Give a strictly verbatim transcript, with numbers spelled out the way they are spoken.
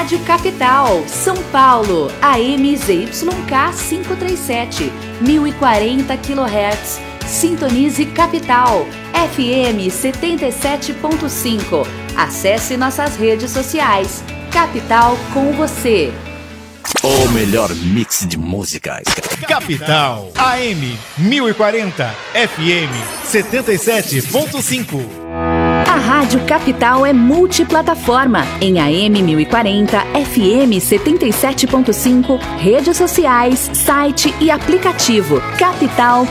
Rádio Capital, São Paulo, A M Z Y K quinhentos e trinta e sete, mil e quarenta quilohertz. Sintonize Capital, F M setenta e sete ponto cinco. Acesse nossas redes sociais. Capital com você. O melhor mix de músicas. Capital, A M mil e quarenta, F M setenta e sete ponto cinco. A Rádio Capital é multiplataforma em A M mil e quarenta, F M setenta e sete ponto cinco, redes sociais, site e aplicativo. Capital